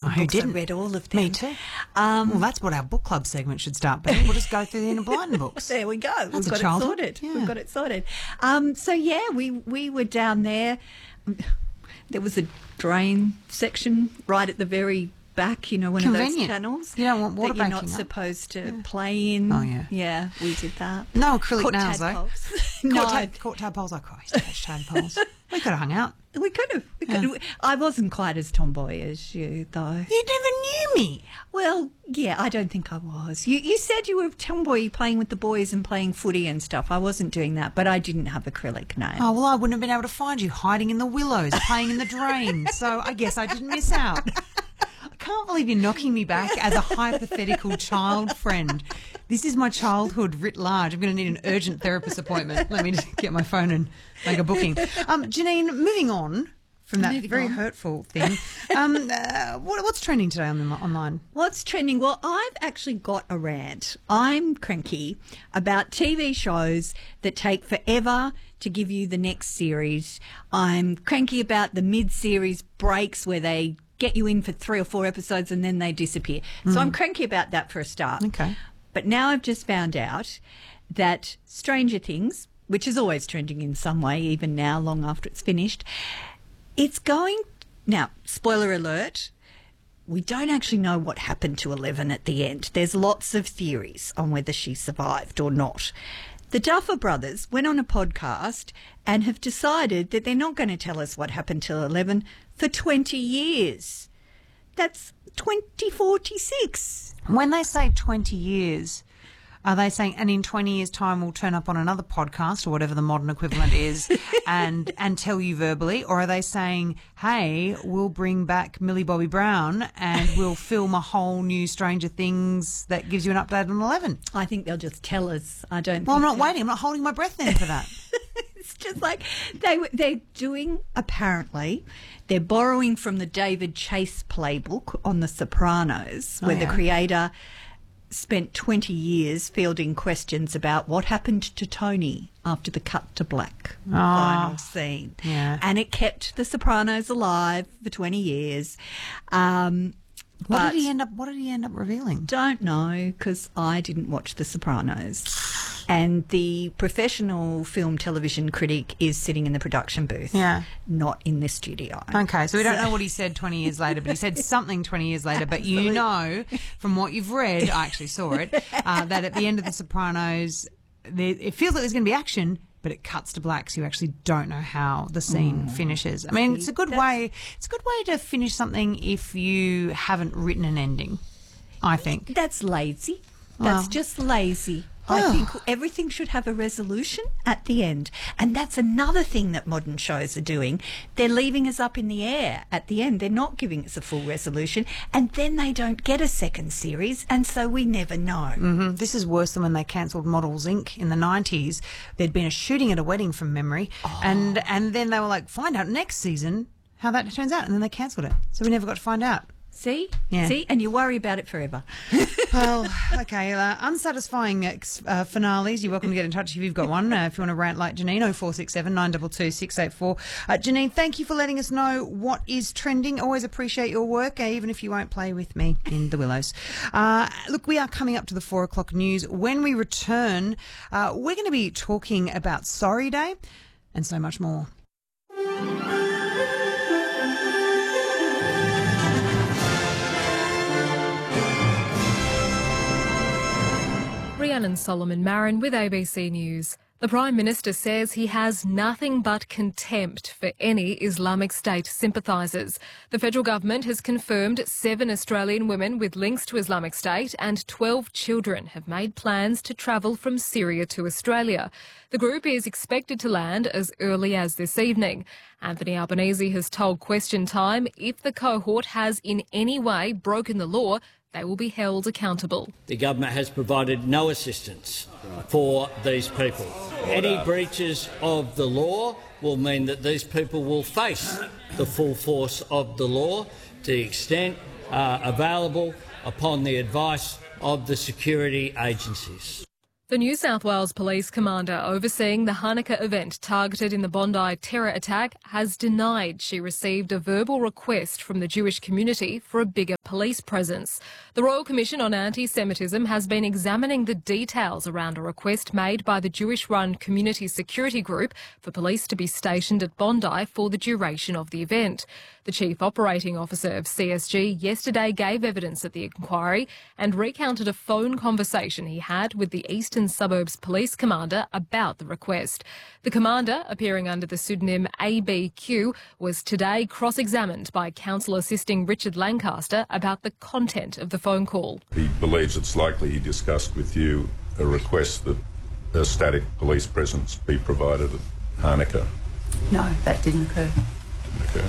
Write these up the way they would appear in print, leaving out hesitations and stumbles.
Who books. didn't? I read all of them. Me too. Well, that's what our book club segment should start being. We'll just go through the Enid Blyton books. There we go. That's We've a got childhood. it sorted. Yeah. We've got it sorted. So, yeah, we were down there. There was a drain section right at the very back, one of those channels. You don't want water that you're backing not up. supposed to play in. Oh, yeah. Yeah, we did that. No acrylic Caught nails, though. tadpoles. No, Caught tadpoles. I used to catch tadpoles. We could have hung out. we could have. I wasn't quite as tomboy as you, though. You never knew me. Well, yeah, I don't think I was. You said you were a tomboy playing with the boys and playing footy and stuff. I wasn't doing that, but I didn't have acrylic nails. Oh, well, I wouldn't have been able to find you hiding in the willows, playing in the drain. So I guess I didn't miss out. I can't believe you're knocking me back as a hypothetical child friend. This is my childhood writ large. I'm going to need an urgent therapist appointment. Let me just get my phone and make a booking. Janine, moving on from that very hurtful thing, what's trending today online? What's trending? Well, I've actually got a rant. I'm cranky about TV shows that take forever to give you the next series. I'm cranky about the mid-series breaks where they get you in for 3 or 4 episodes and then they disappear. So I'm cranky about that for a start. Okay. But now I've just found out that Stranger Things, which is always trending in some way, even now, long after it's finished, it's going... Now, spoiler alert, we don't actually know what happened to Eleven at the end. There's lots of theories on whether she survived or not. The Duffer Brothers went on a podcast and have decided that they're not going to tell us what happened to Eleven for 20 years. That's 2046. When they say 20 years, are they saying, and in 20 years' time we'll turn up on another podcast or whatever the modern equivalent is and tell you verbally? Or are they saying, hey, we'll bring back Millie Bobby Brown and we'll film a whole new Stranger Things that gives you an update on 11? I think they'll just tell us. I don't Well, I'm think not waiting. I'm not holding my breath then for that. It's just like they're doing, apparently, they're borrowing from the David Chase playbook on The Sopranos, where the creator spent 20 years fielding questions about what happened to Tony after the cut to black final scene. Yeah. And it kept The Sopranos alive for 20 years. What did he end up revealing? Don't know, because I didn't watch The Sopranos. And the professional film television critic is sitting in the production booth, not in the studio. Okay, so we don't know what he said 20 years later, but he said something 20 years later. But you know, from what you've read, I actually saw it, that at the end of The Sopranos, it feels like there's going to be action, but it cuts to black, so you actually don't know how the scene finishes. I mean, it's a good way. It's a good way to finish something if you haven't written an ending, I think. That's lazy. That's just lazy. I think everything should have a resolution at the end. And that's another thing that modern shows are doing. They're leaving us up in the air at the end. They're not giving us a full resolution. And then they don't get a second series, and so we never know. Mm-hmm. This is worse than when they cancelled Models Inc. in the 90s. There'd been a shooting at a wedding from memory. And then they were like, find out next season how that turns out. And then they cancelled it. So we never got to find out. See? Yeah. See? And you worry about it forever. Well, okay. Unsatisfying finales. You're welcome to get in touch if you've got one. If you want to rant like Janine, 0467 922 684. Janine, thank you for letting us know what is trending. Always appreciate your work, even if you won't play with me in the Willows. Look, we are coming up to the 4 o'clock news. When we return, we're going to be talking about Sorry Day and so much more. Rhiannon Solomon Marin with ABC News. The Prime Minister says he has nothing but contempt for any Islamic State sympathisers. The federal government has confirmed 7 Australian women with links to Islamic State and 12 children have made plans to travel from Syria to Australia. The group is expected to land as early as this evening. Anthony Albanese has told Question Time if the cohort has in any way broken the law, they will be held accountable. The government has provided no assistance for these people. Any breaches of the law will mean that these people will face the full force of the law to the extent available upon the advice of the security agencies. The New South Wales Police Commander overseeing the Hanukkah event targeted in the Bondi terror attack has denied she received a verbal request from the Jewish community for a bigger police presence. The Royal Commission on Anti-Semitism has been examining the details around a request made by the Jewish-run Community Security Group for police to be stationed at Bondi for the duration of the event. The Chief Operating Officer of CSG yesterday gave evidence at the inquiry and recounted a phone conversation he had with the Eastern Suburbs Police Commander about the request. The commander, appearing under the pseudonym ABQ, was today cross-examined by counsel assisting Richard Lancaster about the content of the phone call. He believes it's likely he discussed with you a request that a static police presence be provided at Hanukkah. No, that didn't occur. Okay.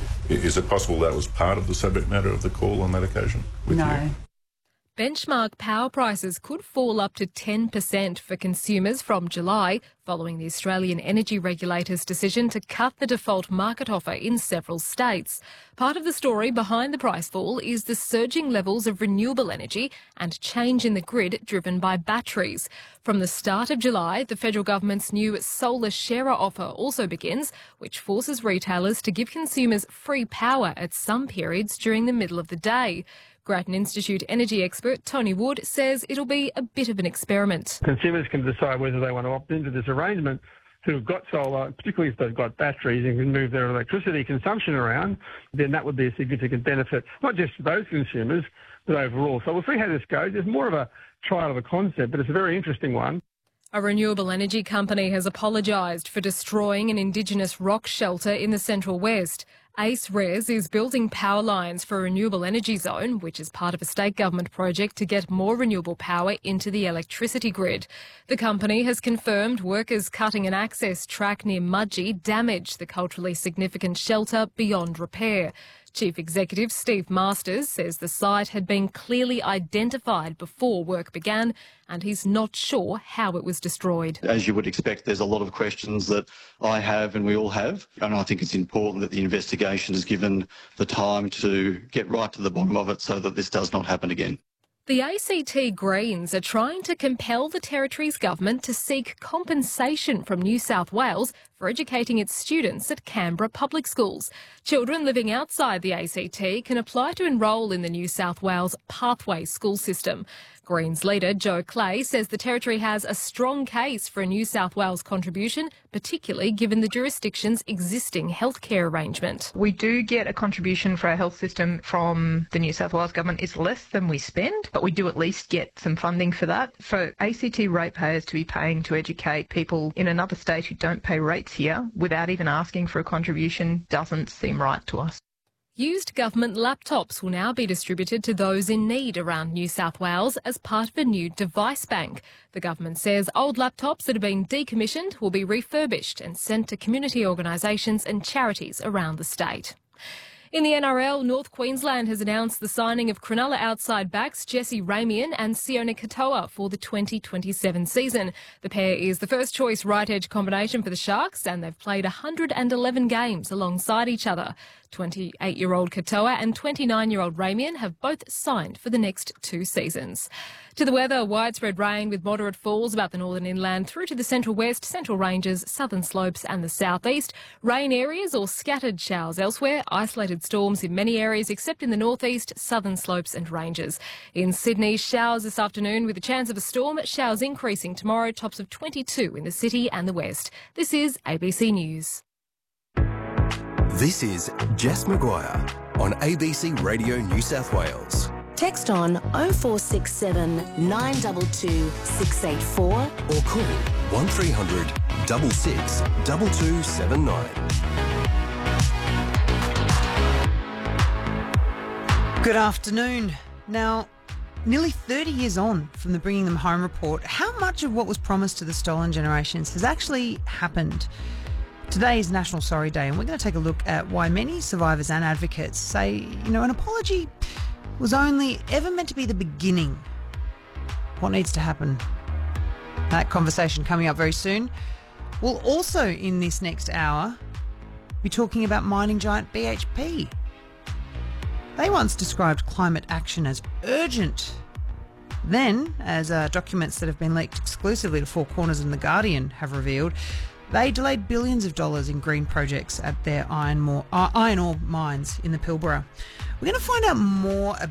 Is it possible that was part of the subject matter of the call on that occasion with No. you? Benchmark power prices could fall up to 10% for consumers from July, following the Australian energy regulator's decision to cut the default market offer in several states. Part of the story behind the price fall is the surging levels of renewable energy and change in the grid driven by batteries. From the start of July, the federal government's new solar sharer offer also begins, which forces retailers to give consumers free power at some periods during the middle of the day. Grattan Institute energy expert Tony Wood says it'll be a bit of an experiment. Consumers can decide whether they want to opt into this arrangement who've got solar, particularly if they've got batteries and can move their electricity consumption around, then that would be a significant benefit, not just for those consumers, but overall. So we'll see how this goes. There's more of a trial of a concept, but it's a very interesting one. A renewable energy company has apologised for destroying an Indigenous rock shelter in the Central West. Ace Res is building power lines for a renewable energy zone, which is part of a state government project to get more renewable power into the electricity grid. The company has confirmed workers cutting an access track near Mudgee damaged the culturally significant shelter beyond repair. Chief Executive Steve Masters says the site had been clearly identified before work began, and he's not sure how it was destroyed. As you would expect, there's a lot of questions that I have and we all have, and I think it's important that the investigation is given the time to get right to the bottom of it so that this does not happen again. The ACT Greens are trying to compel the Territory's government to seek compensation from New South Wales for educating its students at Canberra public schools. Children living outside the ACT can apply to enrol in the New South Wales Pathway school system. Greens leader Joe Clay says the Territory has a strong case for a New South Wales contribution, particularly given the jurisdiction's existing healthcare arrangement. We do get a contribution for our health system from the New South Wales government. It's less than we spend, but we do at least get some funding for that. For ACT ratepayers to be paying to educate people in another state who don't pay rates here without even asking for a contribution doesn't seem right to us. Used government laptops will now be distributed to those in need around New South Wales as part of a new device bank. The government says old laptops that have been decommissioned will be refurbished and sent to community organisations and charities around the state. In the NRL, North Queensland has announced the signing of Cronulla outside backs Jesse Ramian and Sione Katoa for the 2027 season. The pair is the first choice right edge combination for the Sharks, and they've played 111 games alongside each other. 28-year-old Katoa and 29-year-old Ramian have both signed for the next 2 seasons. To the weather, widespread rain with moderate falls about the northern inland through to the central west, central ranges, southern slopes and the southeast. Rain areas or scattered showers elsewhere. Isolated storms in many areas except in the northeast, southern slopes and ranges. In Sydney, showers this afternoon with a chance of a storm. Showers increasing tomorrow, tops of 22 in the city and the west. This is ABC News. This is Jess Maguire on ABC Radio New South Wales. Text on 0467 922 684 or call 1300 66 2279. Good afternoon. Now, nearly 30 years on from the Bringing Them Home report, how much of what was promised to the stolen generations has actually happened? Today is National Sorry Day, and we're going to take a look at why many survivors and advocates say, an apology was only ever meant to be the beginning. What needs to happen? That conversation coming up very soon. We'll also, in this next hour, be talking about mining giant BHP. They once described climate action as urgent. Then, as documents that have been leaked exclusively to Four Corners and The Guardian have revealed, they delayed billions of dollars in green projects at their iron ore mines in the Pilbara. We're going to find out more about